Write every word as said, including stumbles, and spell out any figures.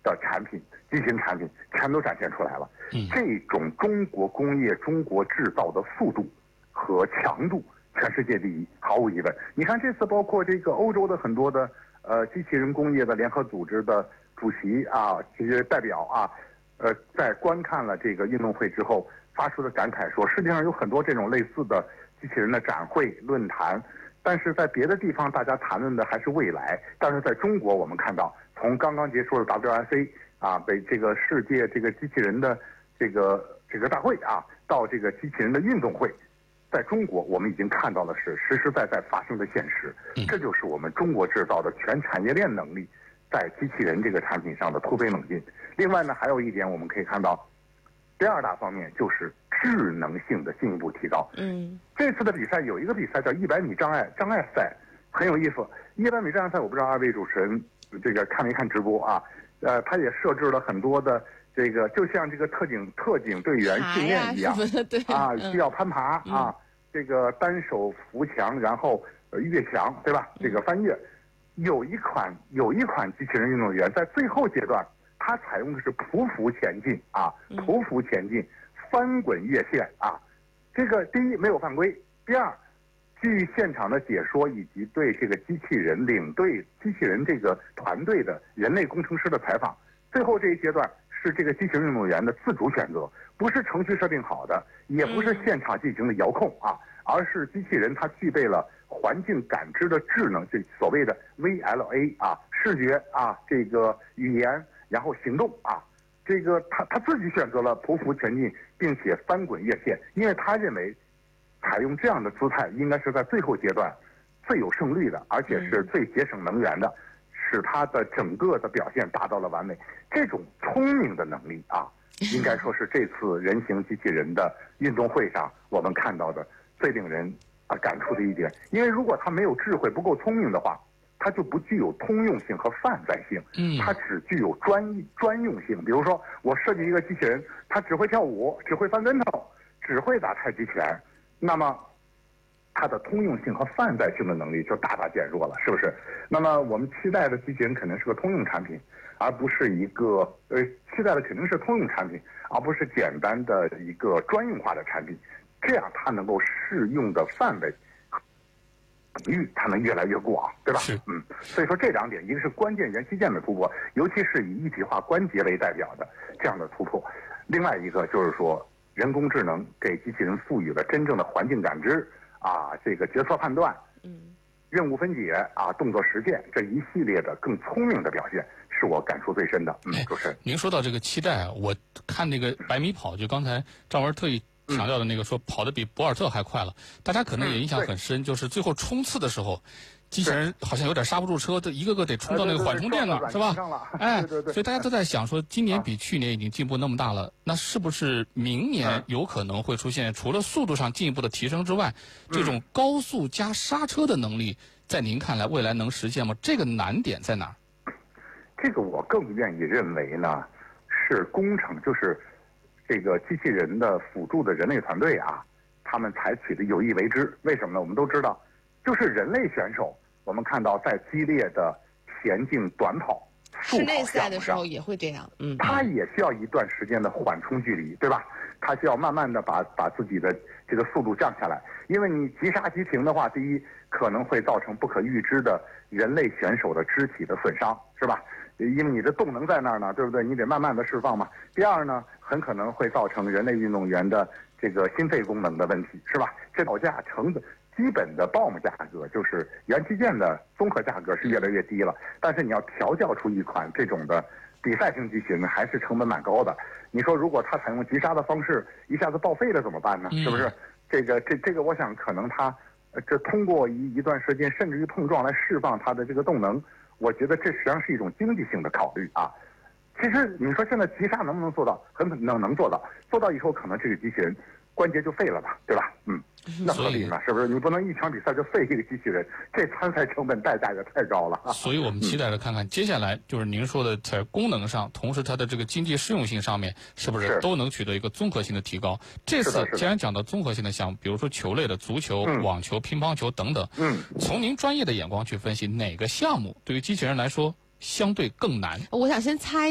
的产品，机器人产品全都展现出来了。 嗯， 这种中国工业、中国制造的速度和强度，全世界第一，毫无疑问。你看这次包括这个欧洲的很多的呃机器人工业的联合组织的主席啊，这些代表啊，呃，在观看了这个运动会之后，发出的感慨说，世界上有很多这种类似的机器人的展会论坛。但是在别的地方，大家谈论的还是未来。但是在中国，我们看到，从刚刚结束的 W R C 啊，北这个世界这个机器人的这个这个大会啊，到这个机器人的运动会，在中国，我们已经看到的是实实在在发生的现实。这就是我们中国制造的全产业链能力在机器人这个产品上的突飞猛进。另外呢，还有一点我们可以看到，第二大方面就是智能性的进一步提高。 嗯， 这次的比赛有一个比赛叫一百米障碍障碍赛，很有意思。一百米障碍赛，我不知道二位主持人这个看没看直播啊？呃，他也设置了很多的这个，就像这个特警特警队员训练一样对啊，需要攀爬、 嗯、 啊，这个单手扶墙，然后越墙，对吧？这个翻越。有一款有一款机器人运动员在最后阶段，他采用的是匍匐前进啊，匍匐前进。翻滚越线啊，这个第一没有犯规，第二，据现场的解说以及对这个机器人领队、机器人这个团队的人类工程师的采访，最后这一阶段是这个机器人运动员的自主选择，不是程序设定好的，也不是现场进行的遥控啊，而是机器人它具备了环境感知的智能，就所谓的 V L A 啊，视觉啊，这个语言，然后行动啊。这个他他自己选择了匍匐前进，并且翻滚越线，因为他认为采用这样的姿态应该是在最后阶段最有胜率的，而且是最节省能源的，使他的整个的表现达到了完美。这种聪明的能力啊，应该说是这次人形机器人的运动会上我们看到的最令人啊感触的一点。因为如果他没有智慧、不够聪明的话，它就不具有通用性和泛在性， 嗯， 它只具有专一专用性。比如说，我设计一个机器人，它只会跳舞，只会翻跟头，只会打太极拳，那么它的通用性和泛在性的能力就大大减弱了，是不是？那么我们期待的机器人肯定是个通用产品，而不是一个呃，期待的肯定是通用产品，而不是简单的一个专用化的产品，这样它能够适用的范围。领域它能越来越广，对吧？ 是， 嗯，所以说这两点，一个是关键元器件的突破，尤其是以一体化关节为代表的这样的突破；另外一个就是说，人工智能给机器人赋予了真正的环境感知啊，这个决策判断， 嗯， 任务分解啊，动作实践这一系列的更聪明的表现，是我感触最深的。嗯，主持人， 您说到这个期待啊，我看那个百米跑，就刚才赵文特意强调的那个说跑得比博尔特还快了，大家可能也印象很深，就是最后冲刺的时候，机器人好像有点刹不住车，这一个个得冲到那个缓冲垫那儿，是吧？哎，所以大家都在想说，今年比去年已经进步那么大了，那是不是明年有可能会出现除了速度上进一步的提升之外，这种高速加刹车的能力，在您看来未来能实现吗？这个难点在哪儿？ 这个我更愿意认为呢，是工程，就是这个机器人的辅助的人类团队啊，他们采取的有意为之。为什么呢？我们都知道，就是人类选手，我们看到在激烈的田径短跑、 室内赛的时候也会这样，嗯， 他也需要一段时间的缓冲距离，对吧？他需要慢慢的把把自己的这个速度降下来，因为你急刹急停的话，第一可能会造成不可预知的人类选手的肢体的损伤，是吧？因为你的动能在那儿呢，对不对？你得慢慢的释放嘛。第二呢，很可能会造成人类运动员的这个心肺功能的问题，是吧？这报价成本基本的 B O M 价格，就是元器件的综合价格是越来越低了，但是你要调教出一款这种的比赛型机器人，还是成本蛮高的。你说如果它采用急刹的方式，一下子报废了怎么办呢？是不是？这个这这个，我想可能它呃这通过一一段时间，甚至于碰撞来释放它的这个动能。我觉得这实际上是一种经济性的考虑啊。其实你说现在急刹能不能做到？很可能能做到，做到以后可能这个机器人关节就废了吧，对吧？嗯，那合理吗？是不是？你不能一场比赛就废一个机器人，这参赛成本代价也太高了。 所以我们期待着看看接下来就是您说的在功能上，同时它的这个经济适用性上面，是不是都能取得一个综合性的提高？这次既然讲到综合性的项目，比如说球类的足球、 嗯、 网球、乒乓球等等， 嗯， 从您专业的眼光去分析，哪个项目对于机器人来说相对更难？ 我想先猜。